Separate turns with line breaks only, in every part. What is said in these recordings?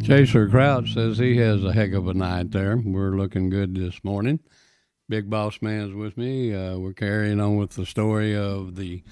Chaser Crouch says he has a heck of a night there. We're looking good this morning. Big Boss Man's with me. We're carrying on with the story of the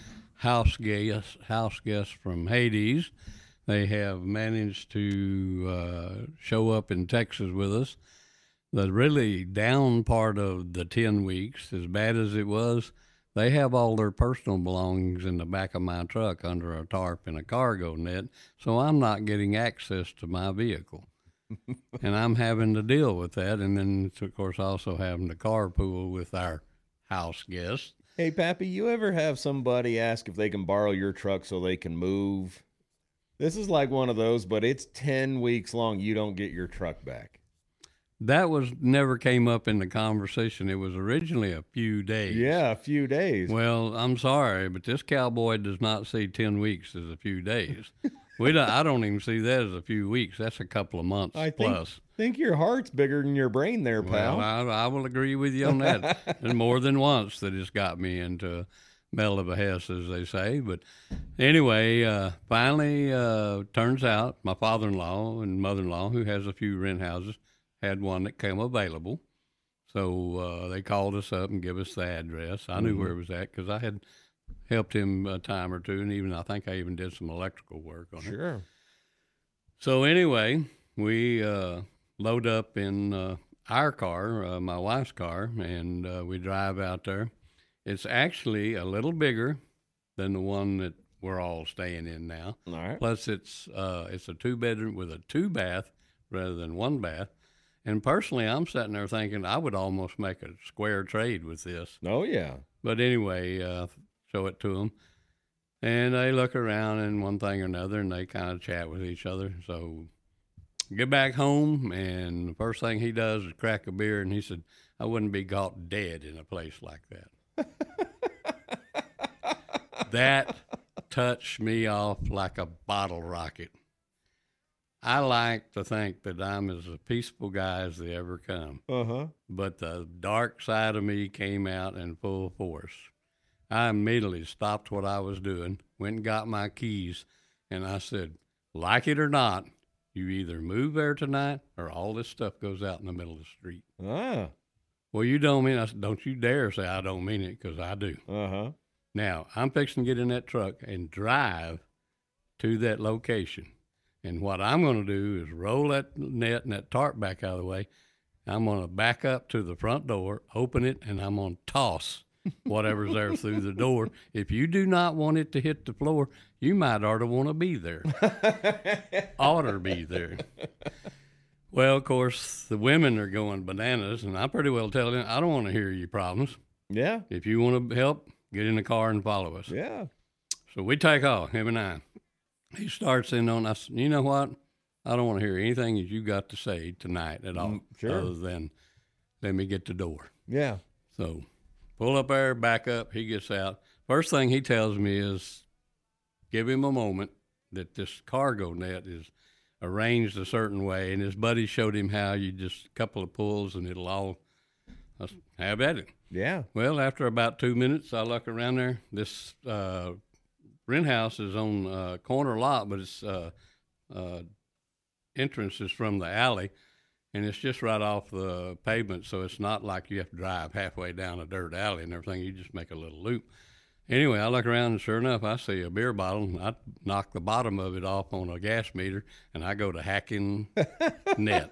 house guests from Hades. They have managed to show up in Texas with us. The really down part of the 10 weeks, as bad as it was, they have all their personal belongings in the back of my truck under a tarp and a cargo net, so I'm not getting access to my vehicle. And I'm having to deal with that, and then, of course, also having to carpool with our house guests.
Hey, Pappy, you ever have somebody ask if they can borrow your truck so they can move? This is like one of those, but it's 10 weeks long. You don't get your truck back.
That was never came up in the conversation. It was originally a few days.
Yeah, a few days.
Well, I'm sorry, but this cowboy does not see 10 weeks as a few days. I don't even see that as a few weeks. That's a couple of months plus.
I think your heart's bigger than your brain there, pal.
Well, I will agree with you on that. And more than once that it's got me into Bell of a Hess, as they say. But anyway, finally, turns out my father-in-law and mother-in-law, who has a few rent houses, had one that came available. So they called us up and gave us the address. I knew where it was at because I had helped him a time or two, and I think I even did some electrical work on it.
Sure.
So anyway, we load up in our car, my wife's car, and we drive out there. It's actually a little bigger than the one that we're all staying in now.
All right.
Plus, it's a 2-bedroom with a 2-bath rather than 1 bath. And personally, I'm sitting there thinking I would almost make a square trade with this.
Oh, yeah.
But anyway, show it to them. And they look around and one thing or another, and they kind of chat with each other. So get back home, and the first thing he does is crack a beer, and he said, I wouldn't be caught dead in a place like that. That touched me off like a bottle rocket. I like to think that I'm as a peaceful guy as they ever come.
Uh-huh.
But the dark side of me came out in full force. I immediately stopped what I was doing, went and got my keys, and I said, like it or not, you either move there tonight or all this stuff goes out in the middle of the street.
Ah.
Well, you don't mean it. I said, don't you dare say I don't mean it, because I do.
Uh-huh.
Now, I'm fixing to get in that truck and drive to that location. And what I'm going to do is roll that net and that tarp back out of the way. I'm going to back up to the front door, open it, and I'm going to toss whatever's there through the door. If you do not want it to hit the floor, you might ought to want to be there. Ought to be there. Well, of course, the women are going bananas, and I pretty well tell them, I don't want to hear your problems.
Yeah.
If you want to help, get in the car and follow us.
Yeah.
So we take off, him and I. He starts in on us. You know what? I don't want to hear anything that you got to say tonight at all,
sure.
other than let me get the door.
Yeah.
So pull up there, back up. He gets out. First thing he tells me is give him a moment that this cargo net is arranged a certain way, and his buddy showed him how you just a couple of pulls and it'll all have at it.
Yeah.
Well, after about 2 minutes, I look around there. This rent house is on a corner lot, but its entrance is from the alley, and it's just right off the pavement, so it's not like you have to drive halfway down a dirt alley and everything. You just make a little loop. Anyway, I look around, and sure enough, I see a beer bottle, and I knock the bottom of it off on a gas meter, and I go to hacking net.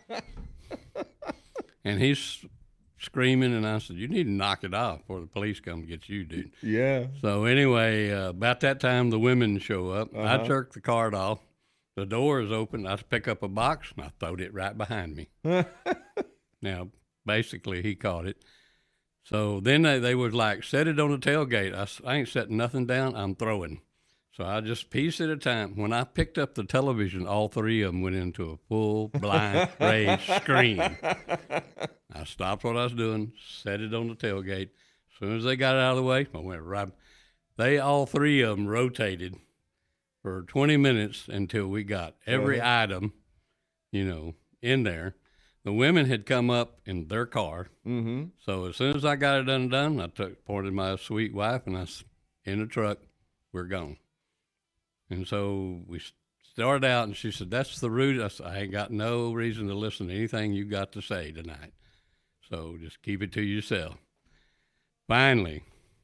And he's screaming, and I said, you need to knock it off before the police come get you, dude.
Yeah.
So anyway, about that time, the women show up. I jerk the card off. The door is open. I pick up a box, and I throwed it right behind me. Now, basically, he caught it. So then they was like, set it on the tailgate. I ain't setting nothing down. I'm throwing. So I just piece at a time. When I picked up the television, all three of them went into a full blind rage scream. I stopped what I was doing, set it on the tailgate. As soon as they got it out of the way, I went right. They all three of them rotated for 20 minutes until we got every item, in there. The women had come up in their car.
Mm-hmm.
So as soon as I got it undone, I pointed my sweet wife, and I in the truck, we're gone. And so we started out, and she said, "That's the root." I said, "I ain't got no reason to listen to anything you got to say tonight. So just keep it to yourself." Finally,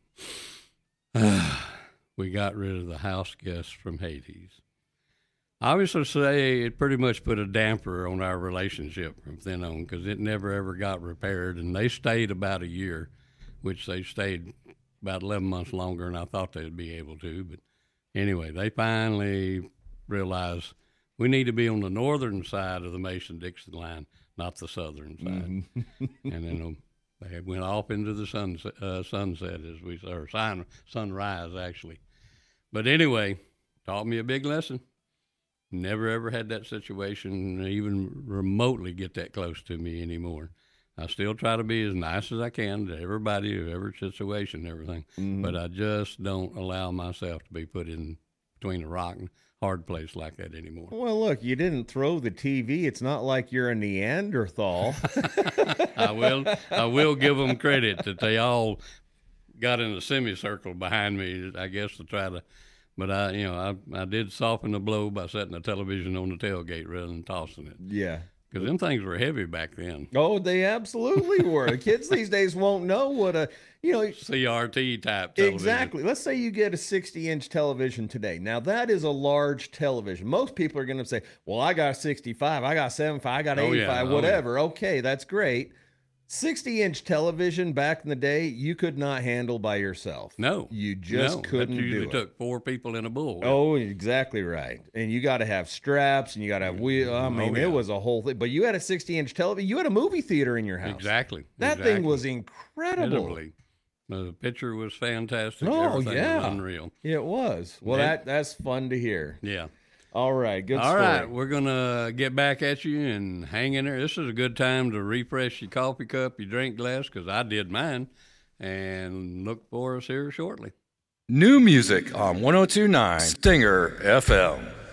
we got rid of the house guests from Hades. I would say it pretty much put a damper on our relationship from then on, because it never ever got repaired, and they stayed about a year, which they stayed about 11 months longer than I thought they'd be able to. But anyway, they finally realized we need to be on the northern side of the Mason-Dixon line, not the southern side. And then they went off into the sunset, as we say, or sunrise, actually. But anyway, taught me a big lesson. Never ever had that situation even remotely get that close to me anymore. I still try to be as nice as I can to everybody, to every situation, everything. But I just don't allow myself to be put in between a rock and hard place like that anymore.
Well, look, you didn't throw the TV. It's not like you're a Neanderthal.
I will give them credit that they all got in a semicircle behind me, I guess, to try to. But I did soften the blow by setting the television on the tailgate rather than tossing it.
Yeah.
Because them things were heavy back then.
Oh, they absolutely were. The kids these days won't know what
CRT type television.
Exactly. Let's say you get a 60-inch television today. Now, that is a large television. Most people are going to say, well, I got a 65, I got a 75, I got an 85, whatever. Okay, that's great. 60-inch television back in the day, you could not handle by yourself.
No.
You just couldn't do it.
Usually took 4 people in a bull.
Oh, exactly right. And you got to have straps, and you got to have wheels. I mean, it was a whole thing. But you had a 60-inch television. You had a movie theater in your house.
Exactly.
That thing was incredible.
The picture was fantastic.
Oh,
everything was unreal.
It was. Well, that's fun to hear.
Yeah.
All right, good story.
All right, we're going to get back at you and hang in there. This is a good time to refresh your coffee cup, your drink glass, because I did mine, and look for us here shortly.
New music on 102.9 Stinger FM.